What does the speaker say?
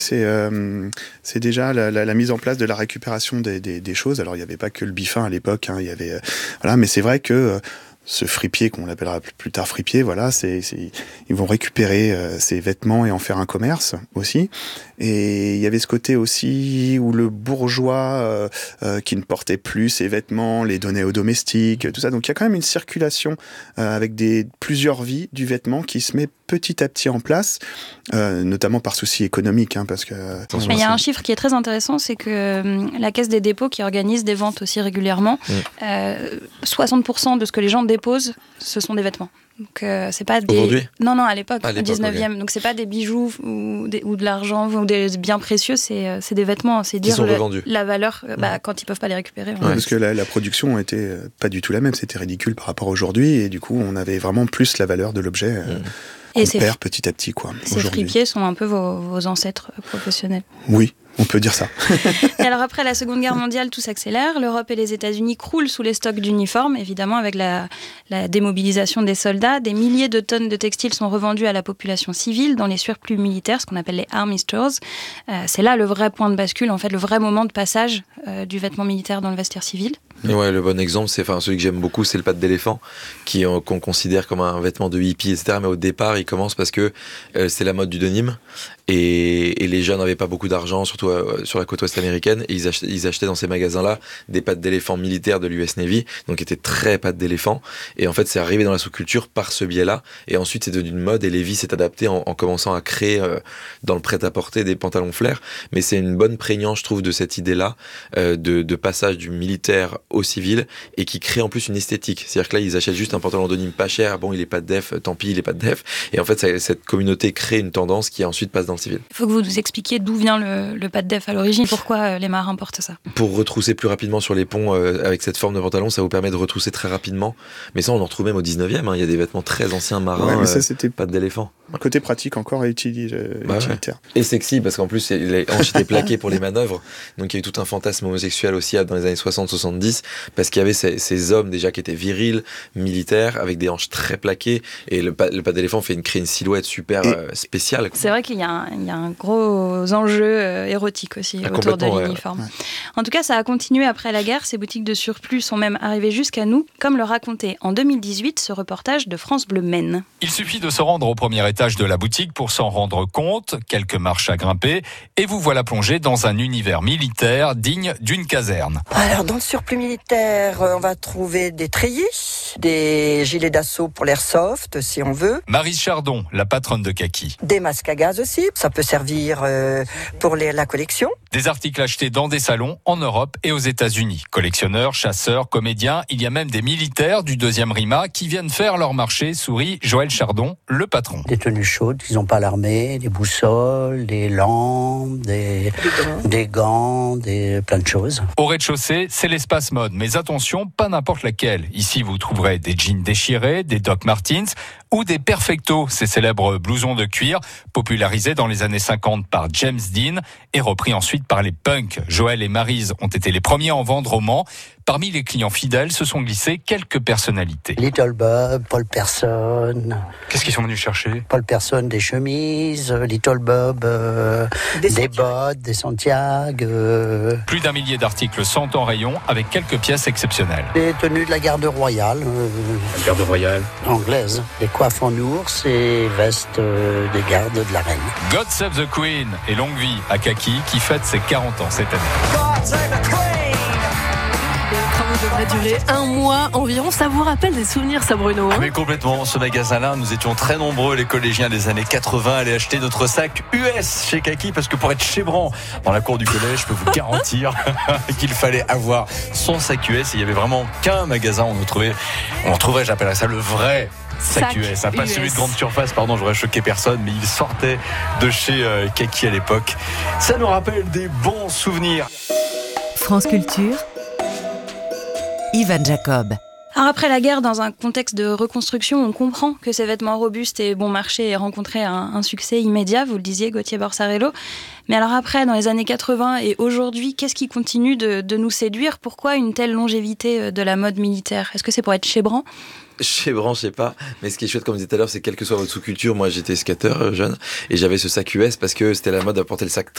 C'est déjà la mise en place de la récupération des choses. Alors il n'y avait pas que le bifin à l'époque, hein, il y avait voilà, mais c'est vrai que ce fripier qu'on appellera plus tard fripier, voilà, ils vont récupérer ces vêtements et en faire un commerce aussi. Et il y avait ce côté aussi où le bourgeois qui ne portait plus ses vêtements les donnait aux domestiques, tout ça. Donc il y a quand même une circulation avec plusieurs vies du vêtement qui se met petit à petit en place, notamment par souci économique, hein, parce que. Mais il y a un chiffre qui est très intéressant, c'est que la Caisse des dépôts qui organise des ventes aussi régulièrement, 60% de ce que les gens déposent, ce sont des vêtements. Donc c'est pas des. Aujourd'hui ? Non, à l'époque, au 19e. Okay. Donc c'est pas des bijoux ou de l'argent ou des biens précieux, c'est des vêtements. C'est dire la valeur quand ils peuvent pas les récupérer. Parce que la production était pas du tout la même, c'était ridicule par rapport à aujourd'hui, et du coup on avait vraiment plus la valeur de l'objet. On perd petit à petit, quoi. Ces fripiers sont un peu vos ancêtres professionnels. Oui, on peut dire ça. Et alors après la Seconde Guerre mondiale, tout s'accélère. L'Europe et les États-Unis croulent sous les stocks d'uniformes, évidemment avec la démobilisation des soldats. Des milliers de tonnes de textiles sont revendus à la population civile dans les surplus militaires, ce qu'on appelle les army stores. C'est là le vrai point de bascule, en fait, le vrai moment de passage du vêtement militaire dans le vestiaire civil. Et ouais, le bon exemple, celui que j'aime beaucoup, c'est le pad d'éléphant, qu'on considère comme un vêtement de hippie, etc. Mais au départ, il commence parce que c'est la mode du denim. Et les jeunes n'avaient pas beaucoup d'argent, surtout sur la côte ouest américaine. Et ils achetaient dans ces magasins-là des pattes d'éléphant militaires de l'US Navy, donc qui étaient très pattes d'éléphant. Et en fait, c'est arrivé dans la sous-culture par ce biais-là. Et ensuite, c'est devenu une mode et Levi's s'est adapté en commençant à créer dans le prêt-à-porter des pantalons flair. Mais c'est une bonne prégnance, je trouve, de cette idée-là de passage du militaire au civil et qui crée en plus une esthétique. C'est-à-dire que là, ils achètent juste un pantalon denim pas cher. Bon, il est pas de def, tant pis, il est pas de def. Et en fait, cette communauté crée une tendance qui ensuite passe dans le civil. Il faut que vous nous expliquiez d'où vient le pas de def à l'origine, pourquoi les marins portent ça. Pour retrousser plus rapidement sur les ponts avec cette forme de pantalon, ça vous permet de retrousser très rapidement. Mais ça, on en retrouve même au 19e. Hein. Il y a des vêtements très anciens marins, mais ça, c'était pattes d'éléphant. Un côté pratique encore et utilitaire. Et sexy, parce qu'en plus, les hanches étaient plaquées pour les manœuvres. Donc il y a eu tout un fantasme homosexuel aussi dans les années 60-70, parce qu'il y avait ces hommes déjà qui étaient virils, militaires, avec des hanches très plaquées. Et le pad d'éléphant crée une silhouette super spéciale. C'est vrai qu'il y a un gros enjeu érotique aussi autour de l'uniforme. Ouais. En tout cas, ça a continué après la guerre. Ces boutiques de surplus sont même arrivées jusqu'à nous, comme le racontait en 2018 ce reportage de France Bleu Maine. Il suffit de se rendre au premier étage de la boutique pour s'en rendre compte, quelques marches à grimper, et vous voilà plongé dans un univers militaire digne d'une caserne. Alors, dans le surplus militaire, on va trouver des treillis, des gilets d'assaut pour l'airsoft, si on veut. Maryse Chardon, la patronne de Kaki. Des masques à gaz aussi, ça peut servir pour la collection. Des articles achetés dans des salons en Europe et aux États-Unis. Collectionneurs, chasseurs, comédiens, il y a même des militaires du 2e RIMA qui viennent faire leur marché, sourit Joël Chardon, le patron. Des tenues chaudes qu'ils n'ont pas à l'armée, des boussoles, des lampes, des gants, plein de choses. Au rez-de-chaussée, c'est l'espace mode, mais attention, pas n'importe laquelle. Ici, vous trouverez des jeans déchirés, des Doc Martens ou des Perfecto, ces célèbres blousons de cuir popularisés dans les années 50 par James Dean et repris ensuite par les punks. Joël et Maryse ont été les premiers à en vendre au Mans. Parmi les clients fidèles se sont glissés quelques personnalités. Little Bob, Paul Person. Qu'est-ce qu'ils sont venus chercher ? Paul Person, des chemises, Little Bob, des bottes, des Santiago. Plus d'un millier d'articles sont en rayon avec quelques pièces exceptionnelles. Des tenues de la garde royale. La garde royale anglaise. Des coiffes en ours et vestes des gardes de la reine. God Save the Queen et longue vie à Kaki qui fête ses 40 ans cette année. God Save the Queen. Les travaux devraient durer 1 mois environ. Ça vous rappelle des souvenirs, ça, Bruno, hein ? Mais complètement. Ce magasin-là, nous étions très nombreux, les collégiens des années 80, à aller acheter notre sac US chez Kaki, parce que pour être chébrant dans la cour du collège, je peux vous garantir qu'il fallait avoir son sac US. Et il y avait vraiment qu'un magasin où on trouverait, j'appellerais ça le vrai sac US, pas celui de grande surface, pardon, j'aurais choqué personne, mais il sortait de chez Kaki à l'époque. Ça nous rappelle des bons souvenirs. France Culture, Ivan Jacob. Alors après la guerre, dans un contexte de reconstruction, on comprend que ces vêtements robustes et bon marché aient rencontré un succès immédiat, vous le disiez, Gauthier Borsarello. Mais alors après, dans les années 80 et aujourd'hui, qu'est-ce qui continue de nous séduire ? Pourquoi une telle longévité de la mode militaire ? Est-ce que c'est pour être chébrant ? Chébrant, je sais pas. Mais ce qui est chouette, comme je disais tout à l'heure, c'est quelle que soit votre sous-culture. Moi, j'étais skateur jeune et j'avais ce sac US parce que c'était la mode à porter le sac